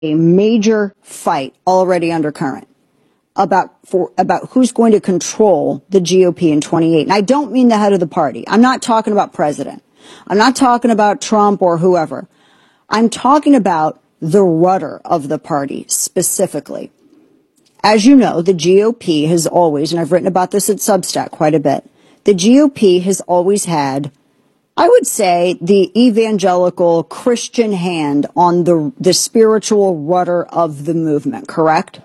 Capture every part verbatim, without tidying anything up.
a major fight already undercurrent about for about who's going to control the G O P in twenty-eight. And I don't mean the head of the party. I'm not talking about president. I'm not talking about Trump or whoever. I'm talking about the rudder of the party specifically. As you know, the G O P has always, and I've written about this at Substack quite a bit, the G O P has always had, I would say, the evangelical Christian hand on the the spiritual rudder of the movement, correct?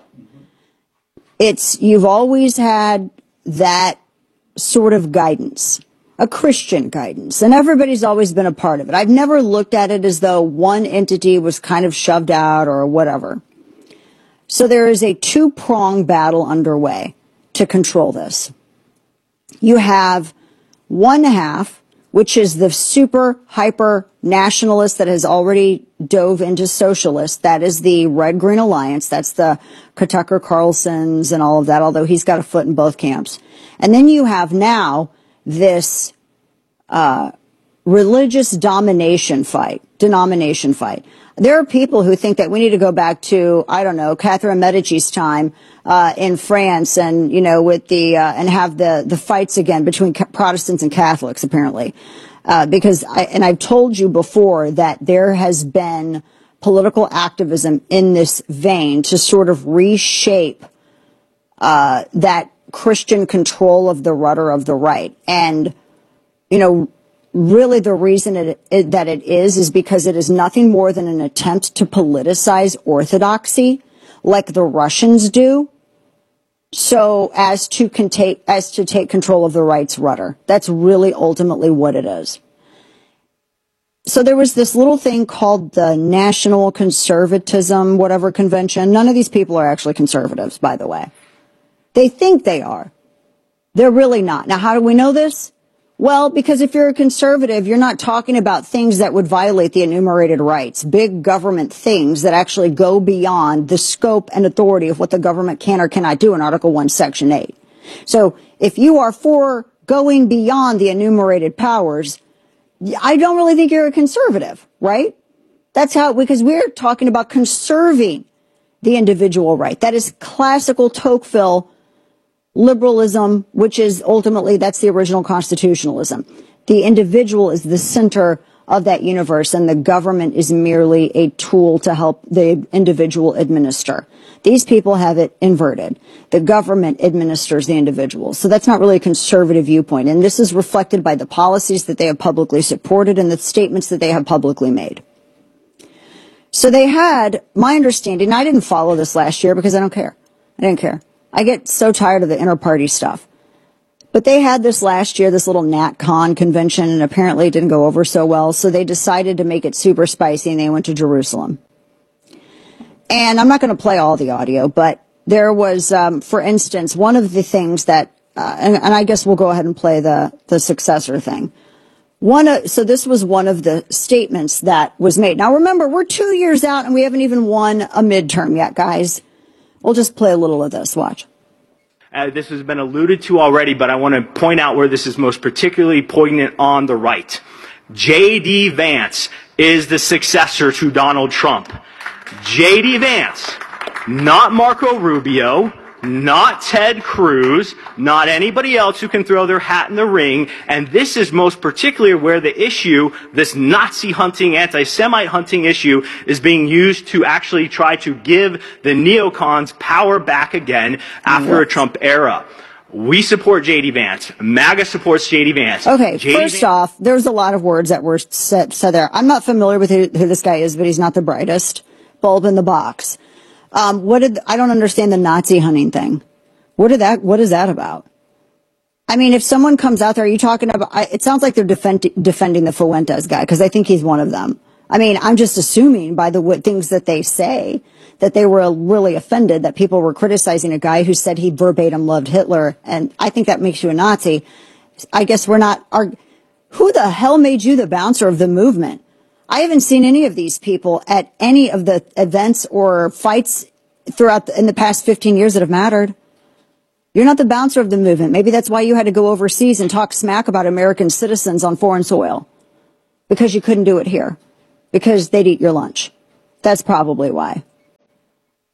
It's, you've always had that sort of guidance, a Christian guidance, and everybody's always been a part of it. I've never looked at it as though one entity was kind of shoved out or whatever. So there is a two-pronged battle underway to control this. You have one half, which is the super hyper nationalist that has already dove into socialist. That is the Red Green Alliance. That's the Tucker Carlsons and all of that, although he's got a foot in both camps. And then you have now this uh, religious domination fight, denomination fight. There are people who think that we need to go back to, I don't know, Catherine Medici's time uh, in France, and you know, with the uh, and have the the fights again between Protestants and Catholics, apparently, uh, because I, and I've told you before that there has been political activism in this vein to sort of reshape uh, that Christian control of the rudder of the right, and you know. Really, the reason it, it, that it is is because it is nothing more than an attempt to politicize orthodoxy, like the Russians do, so as to contain, as to take control of the right's rudder. That's really ultimately what it is. So there was this little thing called the National Conservatism, whatever convention. None of these people are actually conservatives, by the way. They think they are. They're really not. Now, how do we know this? Well, because if you're a conservative, you're not talking about things that would violate the enumerated rights, big government things that actually go beyond the scope and authority of what the government can or cannot do in Article one, Section eight. So if you are for going beyond the enumerated powers, I don't really think you're a conservative, right? That's how, because we're talking about conserving the individual right. That is classical Tocqueville liberalism, which is ultimately, that's the original constitutionalism. The individual is the center of that universe, and the government is merely a tool to help the individual administer. These people have it inverted. The government administers the individual. So that's not really a conservative viewpoint. And this is reflected by the policies that they have publicly supported and the statements that they have publicly made. So they had, my understanding, I didn't follow this last year because I don't care. I didn't care. I get so tired of the inter-party stuff. But they had this last year, this little NatCon convention, and apparently it didn't go over so well, so they decided to make it super spicy, and they went to Jerusalem. And I'm not going to play all the audio, but there was, um, for instance, one of the things that, uh, and, and I guess we'll go ahead and play the, the successor thing. One of, so this was one of the statements that was made. Now remember, we're two years out, and we haven't even won a midterm yet, guys. We'll just play a little of this. Watch. Uh, this has been alluded to already, but I want to point out where this is most particularly poignant on the right. J D Vance is the successor to Donald Trump. J D Vance, not Marco Rubio, not Ted Cruz, not anybody else who can throw their hat in the ring. And this is most particularly where the issue, this Nazi hunting, anti-Semite hunting issue, is being used to actually try to give the neocons power back again after what? a Trump era. We support J D Vance. MAGA supports J D Vance. Okay, J D first Vance off, there's a lot of words that were said, said there. I'm not familiar with who, who this guy is, but he's not the brightest bulb in the box. Um, what did, I don't understand the Nazi hunting thing. What did that, what is that about? I mean, if someone comes out there, are you talking about, I, it sounds like they're defend, defending the Fuentes guy, because I think he's one of them. I mean, I'm just assuming by the what, things that they say that they were really offended that people were criticizing a guy who said he verbatim loved Hitler. And I think that makes you a Nazi. I guess we're not, are, who the hell made you the bouncer of the movement? I haven't seen any of these people at any of the events or fights throughout the, in the past fifteen years that have mattered. You're not the bouncer of the movement. Maybe that's why you had to go overseas and talk smack about American citizens on foreign soil, because you couldn't do it here, because they'd eat your lunch. That's probably why.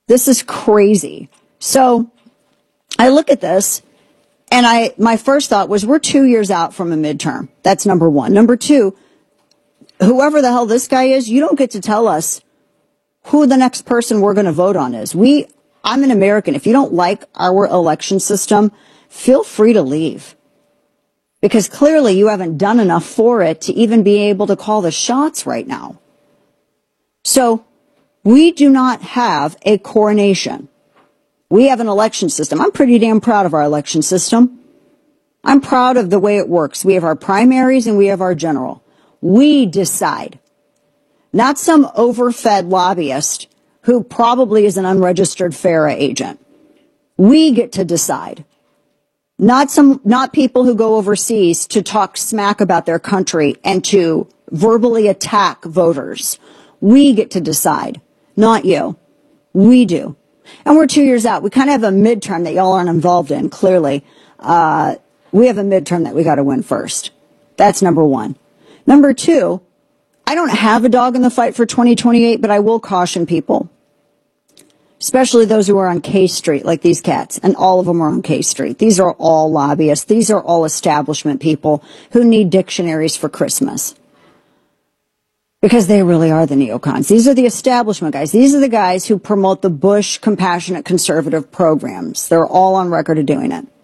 This is crazy. So I look at this and I, my first thought was we're two years out from a midterm. That's number one. Number two, whoever the hell this guy is, you don't get to tell us who the next person we're going to vote on is. We, I'm an American. If you don't like our election system, feel free to leave. Because clearly you haven't done enough for it to even be able to call the shots right now. So we do not have a coronation. We have an election system. I'm pretty damn proud of our election system. I'm proud of the way it works. We have our primaries and we have our general. We decide. Not some overfed lobbyist who probably is an unregistered FARA agent. We get to decide. Not some, not people who go overseas to talk smack about their country and to verbally attack voters. We get to decide, not you. We do. And we're two years out. We kind of have a midterm that y'all aren't involved in, clearly. Uh, we have a midterm that we got to win first. That's number one. Number two, I don't have a dog in the fight for twenty twenty-eight, but I will caution people, especially those who are on K Street, like these cats, and all of them are on K Street. These are all lobbyists. These are all establishment people who need dictionaries for Christmas. Because they really are the neocons. These are the establishment guys. These are the guys who promote the Bush compassionate conservative programs. They're all on record of doing it.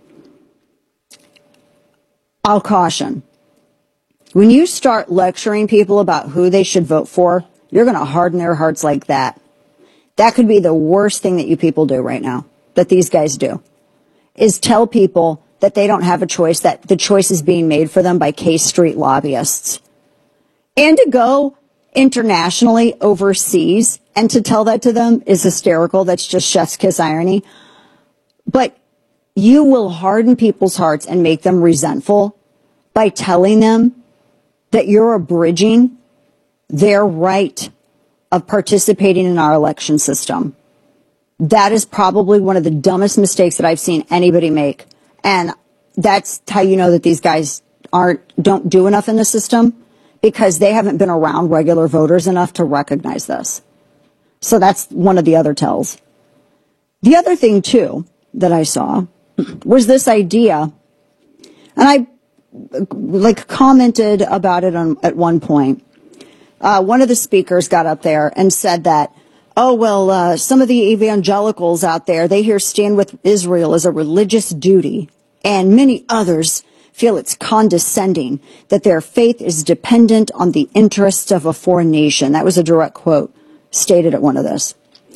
I'll caution. When you start lecturing people about who they should vote for, you're going to harden their hearts like that. That could be the worst thing that you people do right now, that these guys do, is tell people that they don't have a choice, that the choice is being made for them by K Street lobbyists. And to go internationally overseas and to tell that to them is hysterical. That's just chef's kiss irony. But you will harden people's hearts and make them resentful by telling them that you're abridging their right of participating in our election system. That is probably one of the dumbest mistakes that I've seen anybody make. And that's how you know that these guys aren't, don't do enough in the system, because they haven't been around regular voters enough to recognize this. So that's one of the other tells. The other thing, too, that I saw was this idea, and I like commented about it on, at one point. Uh, one of the speakers got up there and said that, oh, well, uh, some of the evangelicals out there, they hear stand with Israel as a religious duty, and many others feel it's condescending, that their faith is dependent on the interests of a foreign nation. That was a direct quote stated at one of this.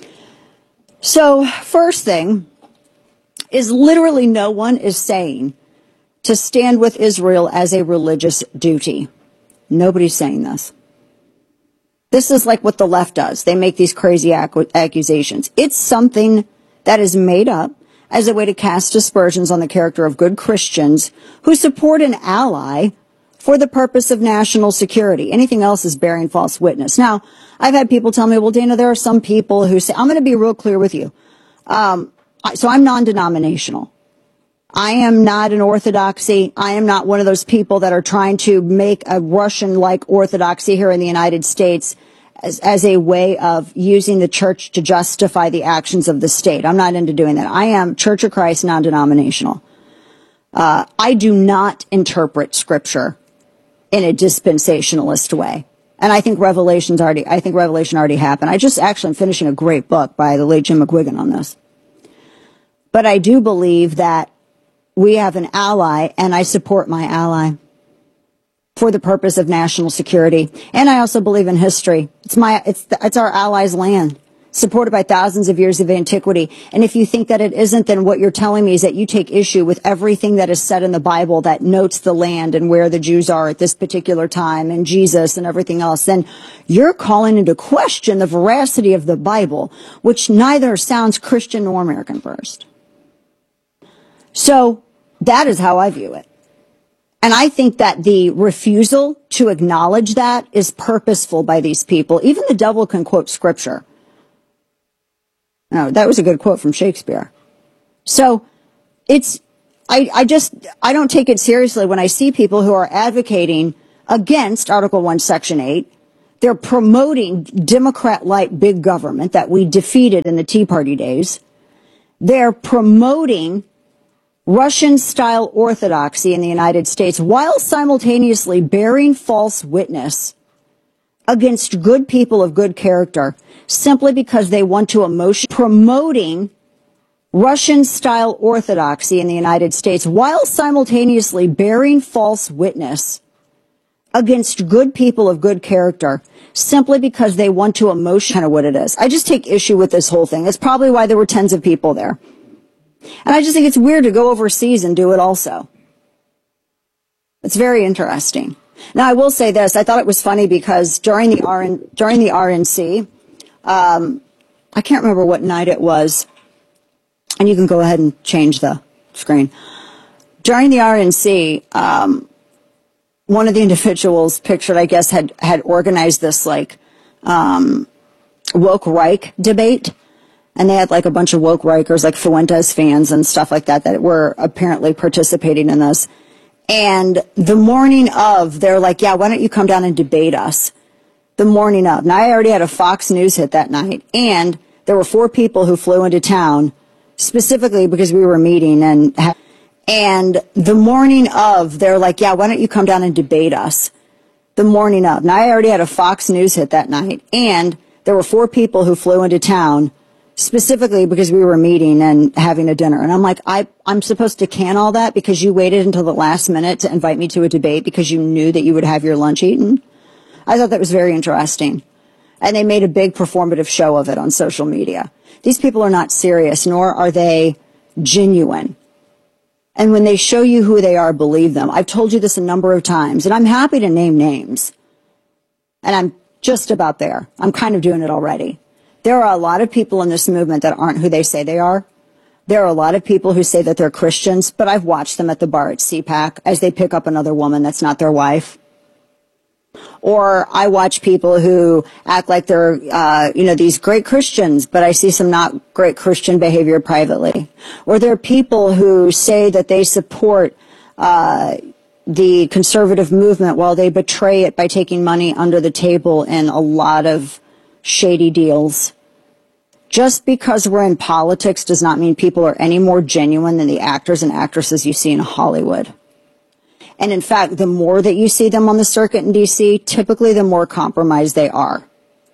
So first thing is literally no one is saying to stand with Israel as a religious duty. Nobody's saying this. This is like what the left does. They make these crazy ac- accusations. It's something that is made up as a way to cast aspersions on the character of good Christians who support an ally for the purpose of national security. Anything else is bearing false witness. Now, I've had people tell me, well, Dana, there are some people who say, I'm going to be real clear with you. Um, so I'm non-denominational. I am not an orthodoxy. I am not one of those people that are trying to make a Russian-like orthodoxy here in the United States as, as a way of using the church to justify the actions of the state. I'm not into doing that. I am Church of Christ, non-denominational. Uh, I do not interpret Scripture in a dispensationalist way. And I think Revelation's already, I think Revelation already happened. I just actually am finishing a great book by the late Jim McGuigan on this. But I do believe that we have an ally, and I support my ally for the purpose of national security. And I also believe in history. It's my, it's, it's our allies' land, supported by thousands of years of antiquity. And if you think that it isn't, then what you're telling me is that you take issue with everything that is said in the Bible that notes the land and where the Jews are at this particular time and Jesus and everything else. Then you're calling into question the veracity of the Bible, which neither sounds Christian nor American first. So that is how I view it. And I think that the refusal to acknowledge that is purposeful by these people. Even the devil can quote Scripture. No, that was a good quote from Shakespeare. So it's, I, I just, I don't take it seriously when I see people who are advocating against Article one, Section eight, They're promoting Democrat-like big government that we defeated in the Tea Party days. They're promoting Russian-style orthodoxy in the United States while simultaneously bearing false witness against good people of good character simply because they want to emotion promoting Russian-style orthodoxy in the United States while simultaneously bearing false witness against good people of good character simply because they want to emotion kind of what it is. I just take issue with this whole thing. That's probably why there were tens of people there. And I just think it's weird to go overseas and do it also. It's very interesting. Now, I will say this. I thought it was funny because during the R N, during the R N C, um, I can't remember what night it was, and you can go ahead and change the screen. During the R N C, um, one of the individuals pictured, I guess, had, had organized this, like, um, woke Reich debate. And they had, like, a bunch of woke Reichers, like Fuentes fans and stuff like that, that were apparently participating in this. And the morning of, they're like, yeah, why don't you come down and debate us? The morning of. Now, I already had a Fox News hit that night. And there were four people who flew into town specifically because we were meeting and had And the morning of, they're like, yeah, why don't you come down and debate us? The morning of. Now, I already had a Fox News hit that night. And there were four people who flew into town specifically because we were meeting and having a dinner. And I'm like, I, I'm supposed to can all that because you waited until the last minute to invite me to a debate because you knew that you would have your lunch eaten? I thought that was very interesting. And they made a big performative show of it on social media. These people are not serious, nor are they genuine. And when they show you who they are, believe them. I've told you this a number of times, and I'm happy to name names. And I'm just about there. I'm kind of doing it already. There are a lot of people in this movement that aren't who they say they are. There are a lot of people who say that they're Christians, but I've watched them at the bar at C PAC as they pick up another woman that's not their wife. Or I watch people who act like they're, uh, you know, these great Christians, but I see some not great Christian behavior privately. Or there are people who say that they support uh, the conservative movement while they betray it by taking money under the table in a lot of shady deals. Just because we're in politics does not mean people are any more genuine than the actors and actresses you see in Hollywood. And in fact, the more that you see them on the circuit in D C, typically the more compromised they are.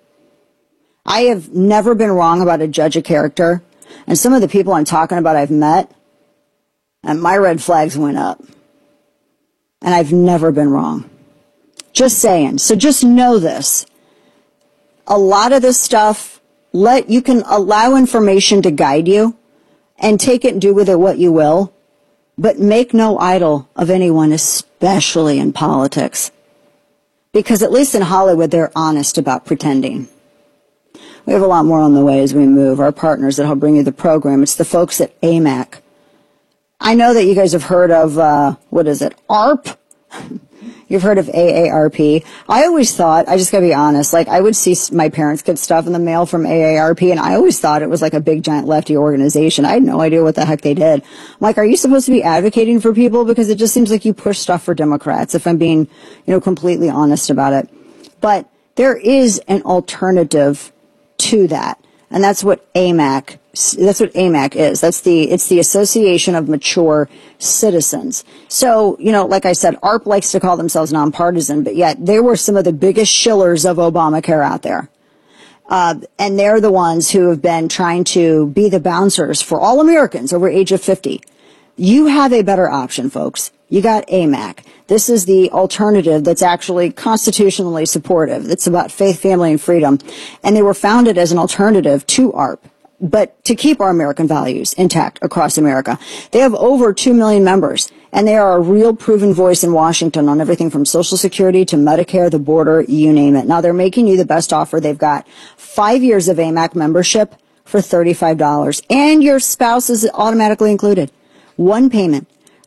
I have never been wrong about a judge of character. And some of the people I'm talking about I've met, and my red flags went up. And I've never been wrong. Just saying. So just know this. A lot of this stuff, let you can allow information to guide you and take it and do with it what you will. But make no idol of anyone, especially in politics. Because at least in Hollywood, they're honest about pretending. We have a lot more on the way as we move. Our partners that help bring you the program. It's the folks at A M A C. I know that you guys have heard of, uh, what is it, A R P? You've heard of A A R P. I always thought, I just gotta be honest, like I would see my parents get stuff in the mail from A A R P and I always thought it was like a big giant lefty organization. I had no idea what the heck they did. I'm like, are you supposed to be advocating for people? Because it just seems like you push stuff for Democrats, if I'm being, you know, completely honest about it. But there is an alternative to that. And that's what A M A C That's what A M A C is. That's the, it's the Association of Mature Citizens. So, you know, like I said, A R P likes to call themselves nonpartisan, but yet they were some of the biggest shillers of Obamacare out there. Uh, and they're the ones who have been trying to be the bouncers for all Americans over age of fifty. You have a better option, folks. You got A M A C. This is the alternative that's actually constitutionally supportive. It's about faith, family, and freedom. And they were founded as an alternative to A R P, but to keep our American values intact across America. They have over two million members, and they are a real proven voice in Washington on everything from Social Security to Medicare, the border, you name it. Now, they're making you the best offer. They've got five years of A M A C membership for thirty-five dollars, and your spouse is automatically included. One payment.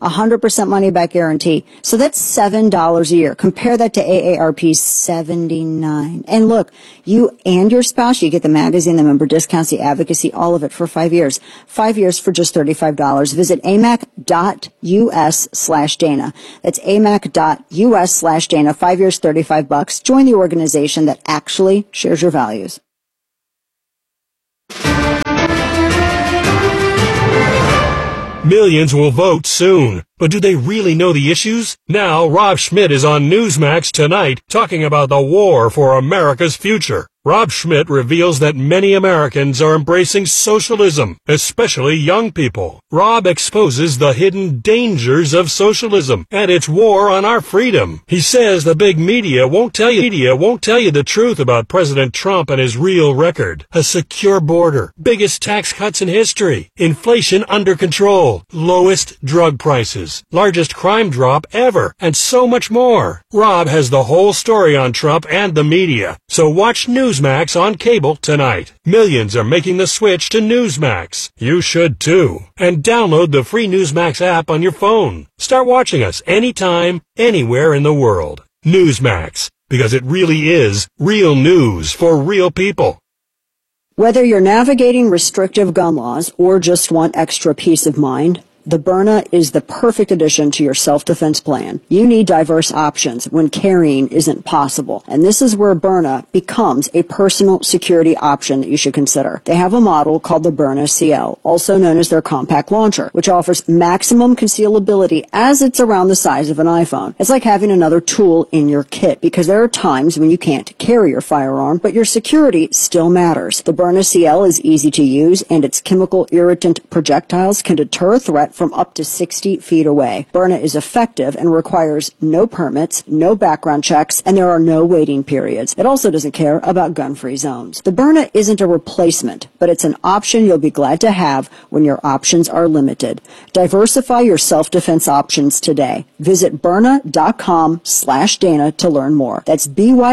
one hundred percent money back guarantee. So that's seven dollars a year. Compare that to A A R P's seventy-nine dollars. And look, you and your spouse, you get the magazine, the member discounts, the advocacy, all of it for five years. Five years for just thirty-five dollars. Visit amac.us slash Dana. That's amac.us slash Dana. Five years, thirty-five bucks. Join the organization that actually shares your values. Millions will vote soon, but do they really know the issues? Now, Rob Schmidt is on Newsmax tonight talking about the war for America's future. Rob Schmidt reveals that many Americans are embracing socialism, especially young people. Rob exposes the hidden dangers of socialism and its war on our freedom. He says the big media won't tell you, media won't tell you the truth about President Trump and his real record. A secure border, biggest tax cuts in history, inflation under control, lowest drug prices, largest crime drop ever, and so much more. Rob has the whole story on Trump and the media, so watch News Newsmax on cable tonight. Millions are making the switch to Newsmax. You should too. And download the free Newsmax app on your phone. Start watching us anytime, anywhere in the world. Newsmax, because it really is real news for real people. Whether you're navigating restrictive gun laws or just want extra peace of mind, the Byrna is the perfect addition to your self-defense plan. You need diverse options when carrying isn't possible. And this is where Byrna becomes a personal security option that you should consider. They have a model called the Byrna C L, also known as their compact launcher, which offers maximum concealability as it's around the size of an iPhone. It's like having another tool in your kit, because there are times when you can't carry your firearm, but your security still matters. The Byrna C L is easy to use, and its chemical irritant projectiles can deter threat from up to sixty feet away. Byrna is effective and requires no permits, no background checks, and there are no waiting periods. It also doesn't care about gun-free zones. The Byrna isn't a replacement, but it's an option you'll be glad to have when your options are limited. Diversify your self-defense options today. Visit Byrna.com slash Dana to learn more. That's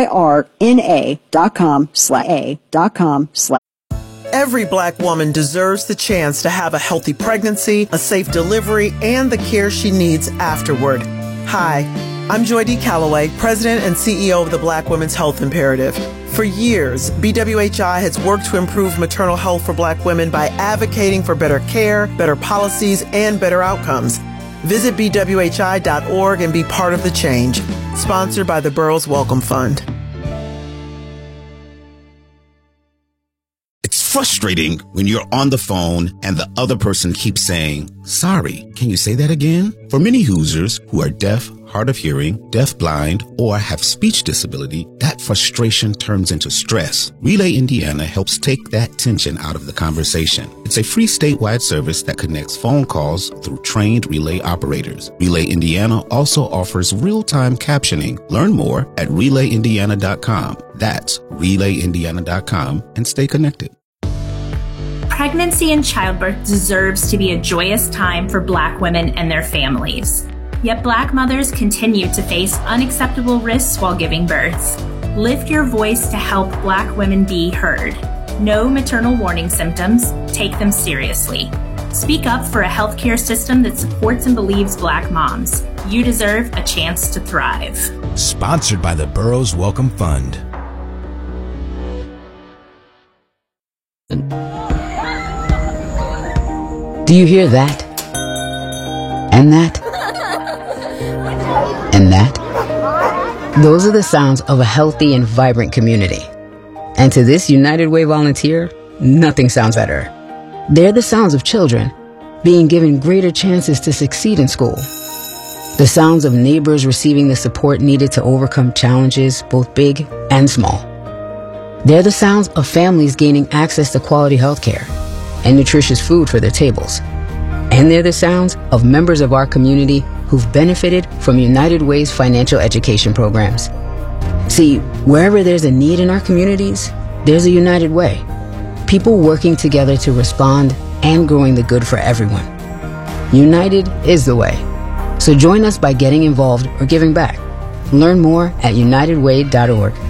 B-Y-R-N-A dot com slash A dot com slash Every Black woman deserves the chance to have a healthy pregnancy, a safe delivery, and the care she needs afterward. Hi, I'm Joy D. Calloway, President and C E O of the Black Women's Health Imperative. For years, B W H I has worked to improve maternal health for Black women by advocating for better care, better policies, and better outcomes. Visit B W H I dot org and be part of the change. Sponsored by the Burroughs Welcome Fund. It's frustrating when you're on the phone and the other person keeps saying, "Sorry, can you say that again?" For many Hoosiers who are deaf, hard of hearing, deafblind, or have speech disability, that frustration turns into stress. Relay Indiana helps take that tension out of the conversation. It's a free statewide service that connects phone calls through trained relay operators. Relay Indiana also offers real-time captioning. Learn more at relay indiana dot com. That's relay indiana dot com, and stay connected. Pregnancy and childbirth deserves to be a joyous time for Black women and their families. Yet Black mothers continue to face unacceptable risks while giving birth. Lift your voice to help Black women be heard. Know maternal warning symptoms, take them seriously. Speak up for a healthcare system that supports and believes Black moms. You deserve a chance to thrive. Sponsored by the Burroughs Welcome Fund. Do you hear that? And that? And that? Those are the sounds of a healthy and vibrant community. And to this United Way volunteer, nothing sounds better. They're the sounds of children being given greater chances to succeed in school. The sounds of neighbors receiving the support needed to overcome challenges, both big and small. They're the sounds of families gaining access to quality health care and nutritious food for their tables. And they're the sounds of members of our community who've benefited from United Way's financial education programs. See, wherever there's a need in our communities, there's a United Way. People working together to respond and growing the good for everyone. United is the way. So join us by getting involved or giving back. Learn more at united way dot org.